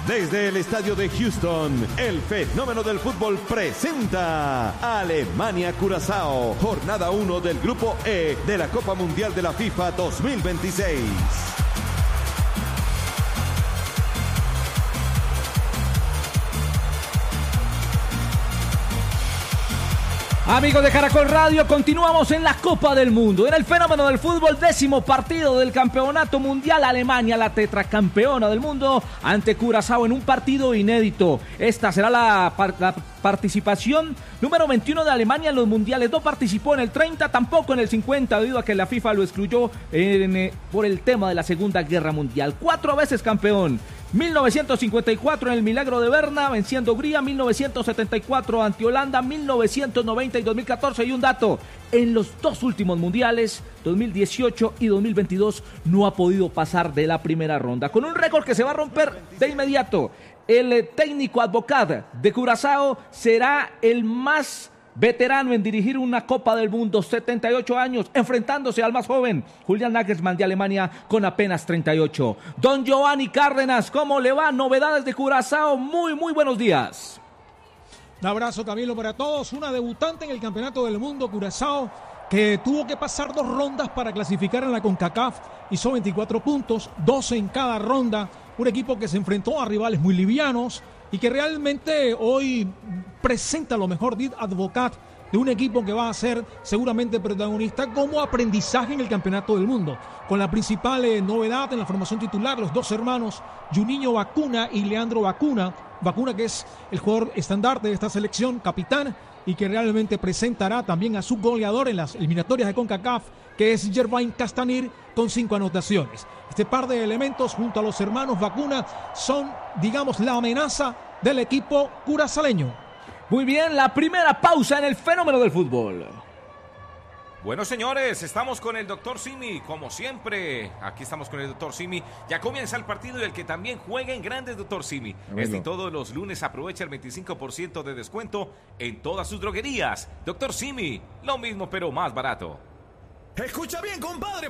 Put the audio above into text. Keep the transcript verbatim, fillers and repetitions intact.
Desde el estadio de Houston, el fenómeno del fútbol presenta Alemania-Curazao, jornada uno del Grupo E de la Copa Mundial de la FIFA dos mil veintiséis. Amigos de Caracol Radio, continuamos en la Copa del Mundo. En el fenómeno del fútbol, décimo partido del Campeonato Mundial. Alemania, la tetracampeona del mundo, ante Curazao en un partido inédito. Esta será la, la participación número veintiuno de Alemania en los mundiales. No participó en el treinta, tampoco en el cincuenta, debido a que la FIFA lo excluyó en, eh, por el tema de la Segunda Guerra Mundial. Cuatro veces campeón. mil novecientos cincuenta y cuatro en el Milagro de Berna, venciendo a Hungría, mil novecientos setenta y cuatro ante Holanda, mil novecientos noventa y dos mil catorce. Y un dato, en los dos últimos mundiales, dos mil dieciocho y dos mil veintidós, no ha podido pasar de la primera ronda. Con un récord que se va a romper de inmediato, el técnico Advocat de Curazao será el más veterano en dirigir una Copa del Mundo, setenta y ocho años, enfrentándose al más joven, Julian Nagelsmann de Alemania, con apenas treinta y ocho. Don Giovanni Cárdenas, ¿cómo le va? Novedades de Curazao, muy, muy buenos días. Un abrazo, Camilo, para todos. Una debutante en el Campeonato del Mundo, Curazao, que tuvo que pasar dos rondas para clasificar en la CONCACAF. Hizo veinticuatro puntos, doce en cada ronda. Un equipo que se enfrentó a rivales muy livianos y que realmente hoy presenta lo mejor de Advocat, de un equipo que va a ser seguramente protagonista como aprendizaje en el Campeonato del Mundo, con la principal eh, novedad en la formación titular, los dos hermanos Juninho Bacuna y Leandro Bacuna. Bacuna, que es el jugador estandarte de esta selección, capitán, y que realmente presentará también a su goleador en las eliminatorias de CONCACAF, que es Jervain Castanir, con cinco anotaciones. Este par de elementos junto a los hermanos Bacuna son, digamos, la amenaza del equipo curazaleño. Muy bien, la primera pausa en el fenómeno del fútbol. Bueno, señores, estamos con el doctor Simi, como siempre. Aquí estamos con el doctor Simi. Ya comienza el partido y el que también juega en grandes, doctor Simi. Bueno. Este y todos los lunes aprovecha el veinticinco por ciento de descuento en todas sus droguerías. Doctor Simi, lo mismo pero más barato. Escucha bien, compadre,